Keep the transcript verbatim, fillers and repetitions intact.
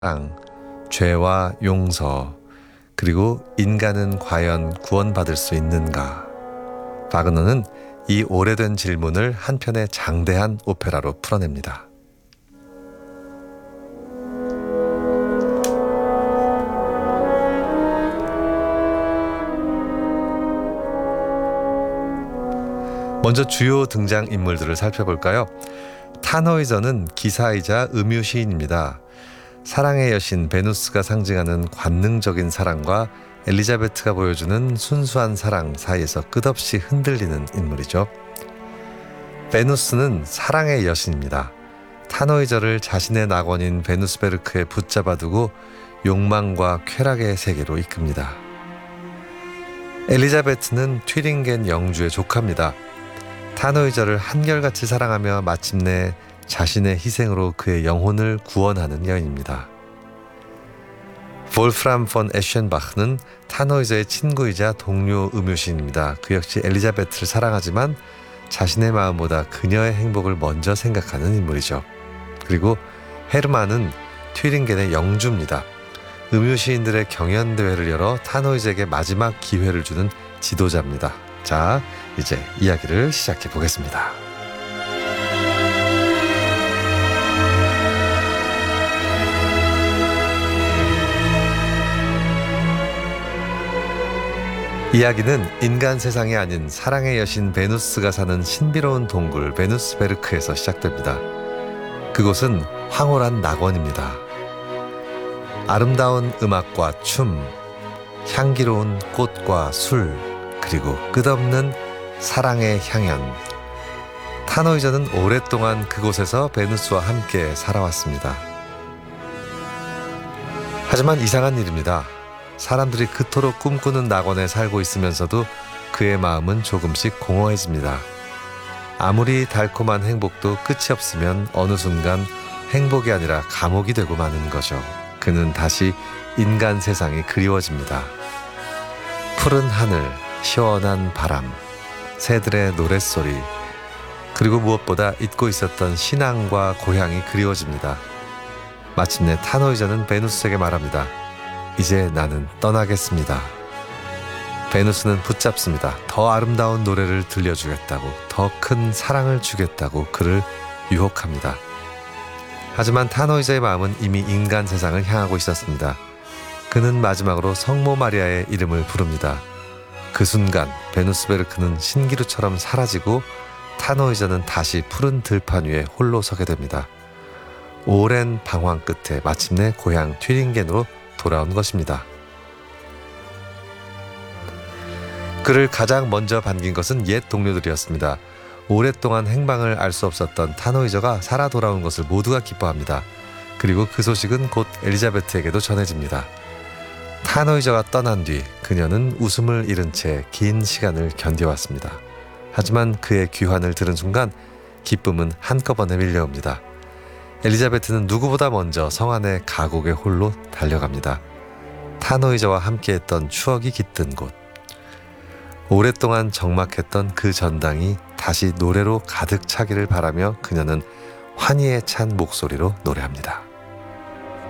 사랑, 죄와 용서, 그리고 인간은 과연 구원받을 수 있는가? 바그너는 이 오래된 질문을 한 편의 장대한 오페라로 풀어냅니다. 먼저 주요 등장인물들을 살펴볼까요? 타너이저는 기사이자 음유 시인입니다. 사랑의 여신 베누스가 상징하는 관능적인 사랑과 엘리자베트가 보여주는 순수한 사랑 사이에서 끝없이 흔들리는 인물이죠. 베누스는 사랑의 여신입니다. 타너이저를 자신의 낙원인 베누스베르크에 붙잡아두고 욕망과 쾌락의 세계로 이끕니다. 엘리자베트는 튀링겐 영주의 조카입니다. 타너이저를 한결같이 사랑하며 마침내 자신의 희생으로 그의 영혼을 구원하는 여인입니다. 볼프람 폰 에셴바흐는 타너이저의 친구이자 동료 음유시인입니다. 그 역시 엘리자베트를 사랑하지만 자신의 마음보다 그녀의 행복을 먼저 생각하는 인물이죠. 그리고 헤르만은 튀링겐의 영주입니다. 음유시인들의 경연대회를 열어 타너이저에게 마지막 기회를 주는 지도자입니다. 자, 이제 이야기를 시작해 보겠습니다. 이야기는 인간 세상이 아닌 사랑의 여신 베누스가 사는 신비로운 동굴 베누스베르크에서 시작됩니다. 그곳은 황홀한 낙원입니다. 아름다운 음악과 춤, 향기로운 꽃과 술, 그리고 끝없는 사랑의 향연. 타너이저는 오랫동안 그곳에서 베누스와 함께 살아왔습니다. 하지만 이상한 일입니다. 사람들이 그토록 꿈꾸는 낙원에 살고 있으면서도 그의 마음은 조금씩 공허해집니다. 아무리 달콤한 행복도 끝이 없으면 어느 순간 행복이 아니라 감옥이 되고 마는 거죠. 그는 다시 인간 세상이 그리워집니다. 푸른 하늘, 시원한 바람, 새들의 노랫소리, 그리고 무엇보다 잊고 있었던 신앙과 고향이 그리워집니다. 마침내 타너이저는 베누스에게 말합니다. 이제 나는 떠나겠습니다. 베누스는 붙잡습니다. 더 아름다운 노래를 들려주겠다고, 더 큰 사랑을 주겠다고 그를 유혹합니다. 하지만 타너이저의 마음은 이미 인간 세상을 향하고 있었습니다. 그는 마지막으로 성모 마리아의 이름을 부릅니다. 그 순간 베누스베르크는 신기루처럼 사라지고 타너이저는 다시 푸른 들판 위에 홀로 서게 됩니다. 오랜 방황 끝에 마침내 고향 튀링겐으로 돌아온 것입니다. 그를 가장 먼저 반긴 것은 옛 동료들이었습니다. 오랫동안 행방을 알 수 없었던 타너이저가 살아 돌아온 것을 모두가 기뻐합니다. 그리고 그 소식은 곧 엘리자베트에게도 전해집니다. 타너이저가 떠난 뒤 그녀는 웃음을 잃은 채 긴 시간을 견뎌왔습니다. 하지만 그의 귀환을 들은 순간 기쁨은 한꺼번에 밀려옵니다. 엘리자베트는 누구보다 먼저 성 안의 가곡의 홀로 달려갑니다. 타너이저와 함께했던 추억이 깃든 곳. 오랫동안 적막했던 그 전당이 다시 노래로 가득 차기를 바라며 그녀는 환희에 찬 목소리로 노래합니다.